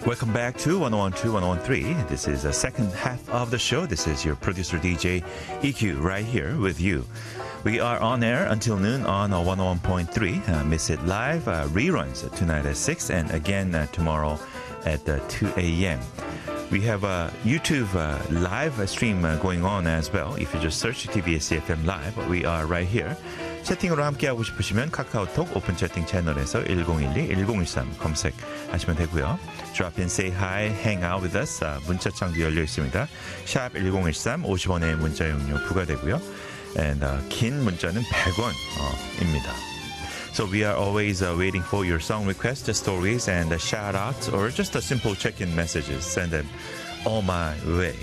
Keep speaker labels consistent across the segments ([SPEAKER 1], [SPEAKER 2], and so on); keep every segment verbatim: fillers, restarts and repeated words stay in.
[SPEAKER 1] Welcome back to one oh one two, one oh one three. This is the second half of the show. This is your producer D J E Q right here with you. We are on air until noon on one oh one point three. Uh, Miss It Live uh, reruns tonight at six and again uh, tomorrow at uh, two a.m. We have a YouTube uh, live stream uh, going on as well. If you just search T B S E F M Live, we are right here. 채팅으로 함께하고 싶으시면 카카오톡 오픈 채팅 채널에서 일공일이 일공일삼 검색하시면 되고요. Drop in, say hi, hang out with us. 아, 문자창도 열려 있습니다. 샵 일공일삼 오십 원의 문자 용료 부과되고요. And, uh, 긴 문자는 백 원입니다. So we are always uh, waiting for your song requests, stories, and uh, shout-outs, or just a simple check-in messages. Send them all my way.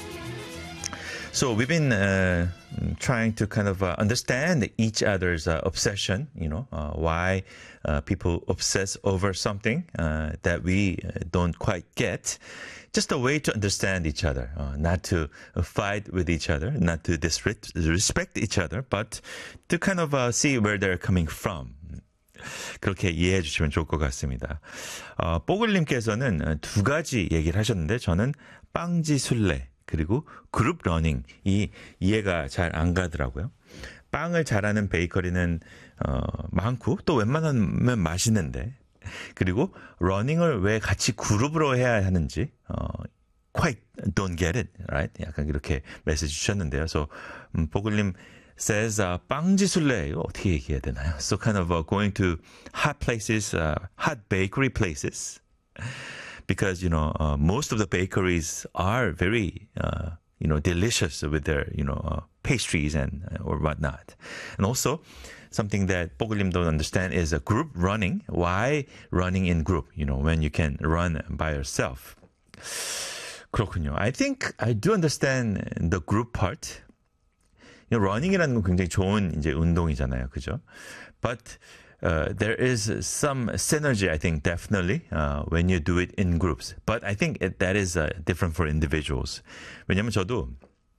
[SPEAKER 1] So we've been uh, trying to kind of uh, understand each other's uh, obsession, you know, uh, why uh, people obsess over something uh, that we don't quite get. Just a way to understand each other, uh, not to uh, fight with each other, not to disrespect each other, but to kind of uh, see where they're coming from. 그렇게 이해해 주시면 좋을 것 같습니다. 어, 뽀글님께서는 두 가지 얘기를 하셨는데 저는 빵지술래 그리고 그룹 러닝이 이해가 잘 안 가더라고요. 빵을 잘하는 베이커리는 어, 많고 또 웬만하면 맛있는데 그리고 러닝을 왜 같이 그룹으로 해야 하는지 어, quite don't get it, right? 약간 이렇게 메시지 주셨는데요. So 음, 뽀글님 says uh, 빵지술래 이거 어떻게 얘기해야 되나요? So kind of uh, going to hot places, uh, hot bakery places, because you know uh, most of the bakeries are very uh, you know delicious with their you know uh, pastries and uh, or whatnot, and also something that 뽀글님 don't understand is a group running. Why running in group? You know when you can run by yourself. 그렇군요. I think I do understand the group part. You know, running이라는 건 굉장히 좋은 이제 운동이잖아요, 그죠? But uh, there is some synergy, I think, definitely uh, when you do it in groups. But I think it, that is uh, different for individuals. 왜냐면 저도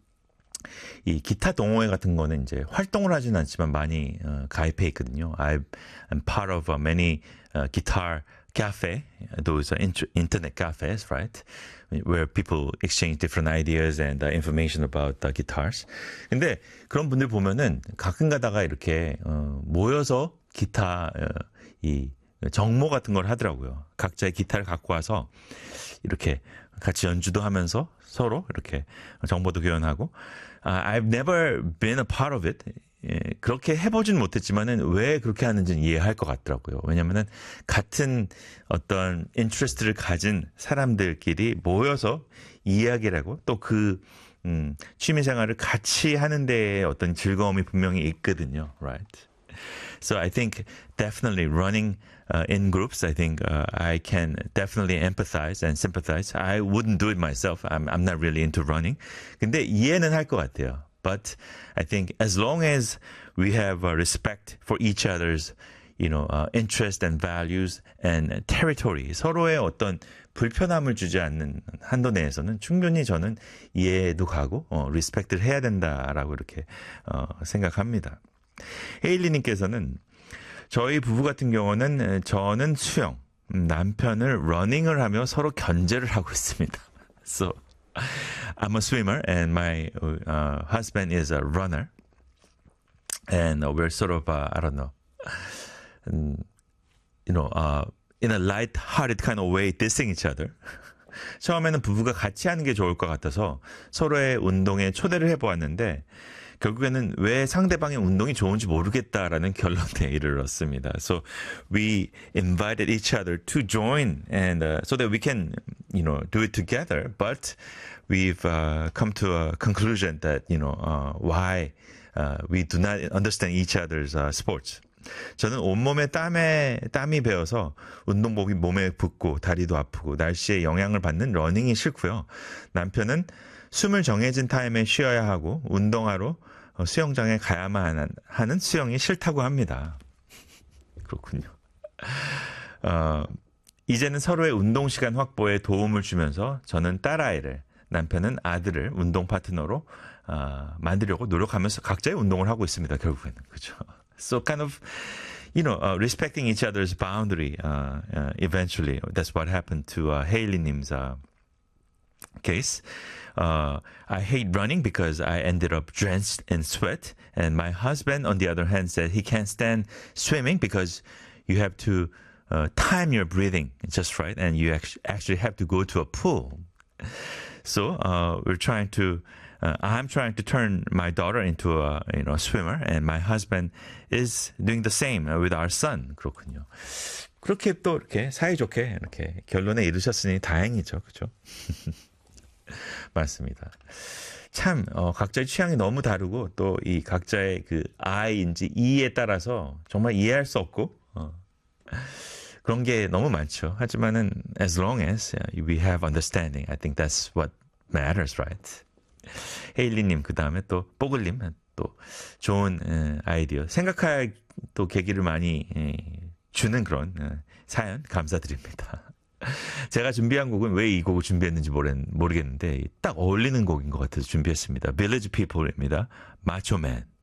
[SPEAKER 1] 이 기타 동호회 같은 거는 이제 활동을 하진 않지만 많이 어, 가입해 있거든요. I'm part of uh, many uh, guitar cafe, those uh, inter- internet cafes, right? Where people exchange different ideas and uh, information about uh, guitars. 근데 그런 분들 보면은 가끔 가다가 이렇게 어, 모여서 기타 어, 이 정모 같은 걸 하더라고요. 각자의 기타를 갖고 와서 이렇게 같이 연주도 하면서 서로 이렇게 정보도 교환하고. Uh, I've never been a part of it. 예, 그렇게 해보진 못했지만은 왜 그렇게 하는지는 이해할 것 같더라고요. 왜냐면은 같은 어떤 인트레스트를 가진 사람들끼리 모여서 이야기를 하고 또 그 음, 취미생활을 같이 하는 데에 어떤 즐거움이 분명히 있거든요. Right? So I think definitely running uh, in groups, I think uh, I can definitely empathize and sympathize. I wouldn't do it myself. I'm, I'm not really into running. 근데 이해는 할 것 같아요. But I think as long as we have uh, respect for each other's, you know, uh, interest and values and territory, 서로의 어떤 불편함을 주지 않는 한도 내에서는 충분히 저는 이해도 가고 어, 리스펙트를 해야 된다라고 이렇게 어, 생각합니다. 헤일리님께서는 저희 부부 같은 경우는 저는 수영, 남편을 러닝을 하며 서로 견제를 하고 있습니다. So I'm a swimmer and my uh, husband is a runner. And we're sort of, uh, I don't know, um, you know, uh, in a light-hearted kind of way dissing each other. 처음에는 부부가 같이 하는 게 좋을 것 같아서 서로의 운동에 초대를 해보았는데 결국에는 왜 상대방의 운동이 좋은지 모르겠다라는 결론에 이르렀습니다. So we invited each other to join and uh, so that we can, you know, do it together. But we've uh, come to a conclusion that, you know, uh, why uh, we do not understand each other's uh, sports. 저는 온몸에 땀에, 땀이 배어서 운동복이 몸에 붙고 다리도 아프고 날씨에 영향을 받는 러닝이 싫고요. 남편은 숨을 정해진 타임에 쉬어야 하고 운동하러 수영장에 가야만 하는 수영이 싫다고 합니다. 그렇군요. 어, 이제는 서로의 운동 시간 확보에 도움을 주면서 저는 딸아이를, 남편은 아들을 운동 파트너로 어, 만들려고 노력하면서 각자의 운동을 하고 있습니다. 결국에는. 그죠? So kind of, you know, uh, respecting each other's boundary. Uh, uh, eventually, that's what happened to uh, Haley님's uh, case. Uh, I hate running because I ended up drenched in sweat. And my husband, on the other hand, said he can't stand swimming because you have to uh, time your breathing just right, and you actually have to go to a pool. So uh, we're trying to. Uh, I'm trying to turn my daughter into a you know swimmer, and my husband is doing the same with our son. 그렇군요. 그렇게 또 이렇게 사이좋게 이렇게 결론에 이르셨으니 다행이죠, 그렇죠? 맞습니다. 참 어, 각자의 취향이 너무 다르고 또 이 각자의 그 I인지 E에 따라서 정말 이해할 수 없고 어, 그런 게 너무 많죠. 하지만은 as long as we have understanding, I think that's what matters, right? 헤일리님 그 다음에 또 뽀글님 또 좋은 에, 아이디어 생각할 또 계기를 많이 에, 주는 그런 에, 사연 감사드립니다. 제가 준비한 곡은 왜 이 곡을 준비했는지 모르겠는데 딱 어울리는 곡인 것 같아서 준비했습니다. Village People입니다. Macho Man.